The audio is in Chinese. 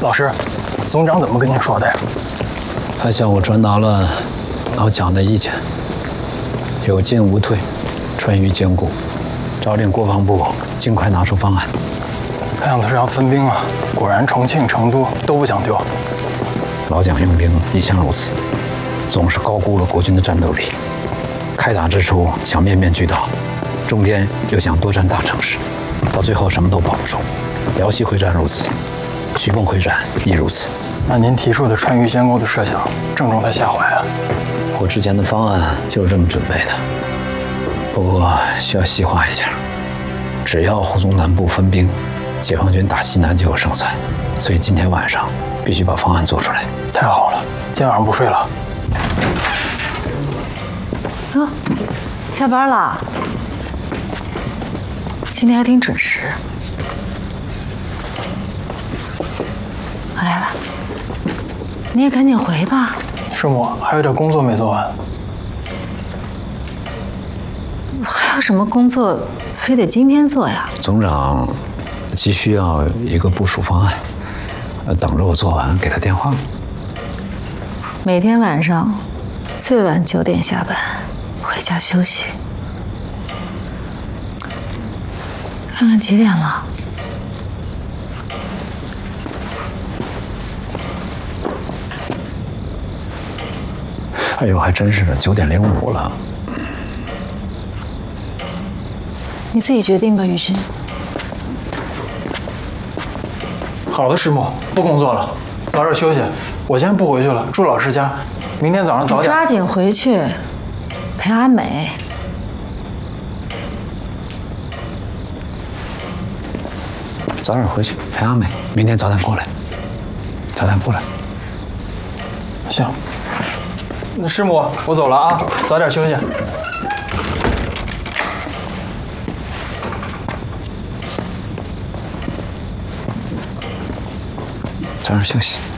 老师，总长怎么跟您说的呀？ 他向我传达了老蒋的意见，有进无退，川渝坚固，诏令国防部尽快拿出方案。 看样子是要分兵啊！果然重庆、成都都不想丢。 老蒋用兵一向如此，总是高估了国军的战斗力。开打之初想面面俱到，中间又想多占大城市，到最后什么都保不住。辽西会战如此，徐蚌会战亦如此。 那您提出的川渝先构的设想正中他下怀啊！ 我之前的方案就是这么准备的，不过需要细化一下。只要沪中南部分兵，解放军打西南就有胜算。所以今天晚上必须把方案做出来。 太好了，今天晚上不睡了。 啊，下班了。今天还挺准时。来吧，你也赶紧回吧。 师母，还有点工作没做完。 还有什么工作非得今天做呀？ 总长急需要一个部署方案，等着我做完给他电话。 每天晚上最晚9点下班，回家休息。看看几点了？ 哎呦，还真是的，9点05了。 你自己决定吧，雨欣。 好的，师母，不工作了，早点休息。我先不回去了，住老师家。明天早上早点。 抓紧回去陪阿美。 早点回去陪阿美，明天早点过来。早点过来。 行。师母，我走了啊，早点休息。 早点休息。